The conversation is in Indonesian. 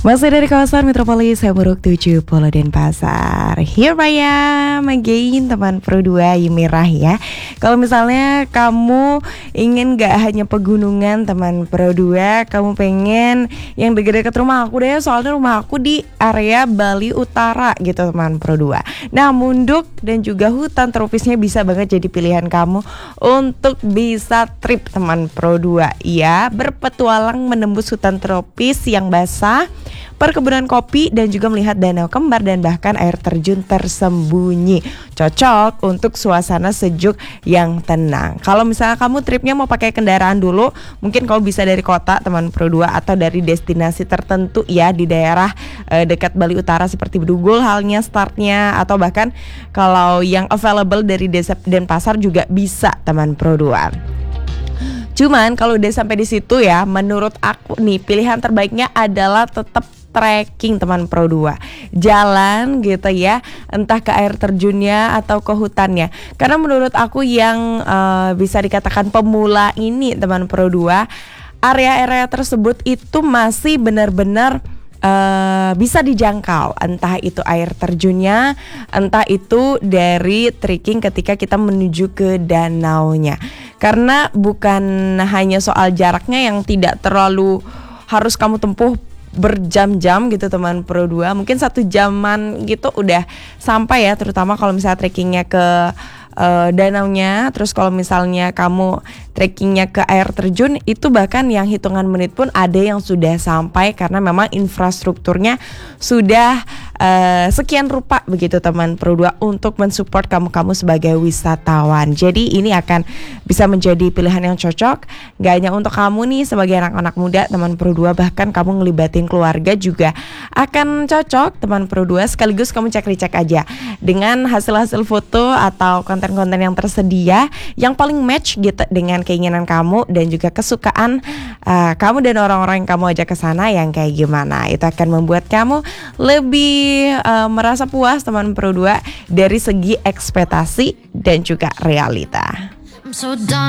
Masih dari kawasan Metropolis Hamburg 7 Polo Denpasar. Here I am again, teman Pro 2 Yumirah ya. Kalau misalnya kamu ingin gak hanya pegunungan teman Pro 2, kamu pengen yang deket-deket rumah aku deh, soalnya rumah aku di area Bali Utara gitu teman Pro 2. Nah, Munduk dan juga hutan tropisnya bisa banget jadi pilihan kamu untuk bisa trip teman Pro 2 ya, berpetualang menembus hutan tropis yang basah, perkebunan kopi dan juga melihat danau kembar dan bahkan air terjun tersembunyi. Cocok untuk suasana sejuk yang tenang. Kalau misalnya kamu tripnya mau pakai kendaraan dulu, mungkin kalau bisa dari kota teman Pro 2 atau dari destinasi tertentu ya di daerah dekat Bali Utara seperti Bedugul halnya startnya, atau bahkan kalau yang available dari Desa Denpasar juga bisa teman Pro 2. Cuman kalau udah sampai di situ ya, menurut aku nih pilihan terbaiknya adalah tetap trekking teman Pro 2. Jalan gitu ya, entah ke air terjunnya atau ke hutannya. Karena menurut aku yang bisa dikatakan pemula ini teman Pro 2, area-area tersebut itu masih benar-benar bisa dijangkau, entah itu air terjunnya, entah itu dari trekking ketika kita menuju ke danaunya. Karena bukan hanya soal jaraknya yang tidak terlalu harus kamu tempuh berjam-jam gitu teman Pro 2, mungkin 1 jaman gitu udah sampai ya, terutama kalau misalnya trekkingnya ke danaunya. Terus kalau misalnya kamu trekkingnya ke air terjun, itu bahkan yang hitungan menit pun ada yang sudah sampai karena memang infrastrukturnya sudah sekian rupa begitu teman Pro 2 untuk mensupport kamu sebagai wisatawan. Jadi ini akan bisa menjadi pilihan yang cocok gak hanya untuk kamu nih sebagai anak-anak muda teman Pro 2, bahkan kamu ngelibatin keluarga juga akan cocok teman Pro 2. Sekaligus kamu cek-recek aja dengan hasil-hasil foto atau konten-konten yang tersedia yang paling match gitu dengan keinginan kamu dan juga kesukaan kamu dan orang-orang yang kamu ajak ke sana yang kayak gimana. Itu akan membuat kamu lebih merasa puas teman Pro 2 dari segi ekspektasi dan juga realita.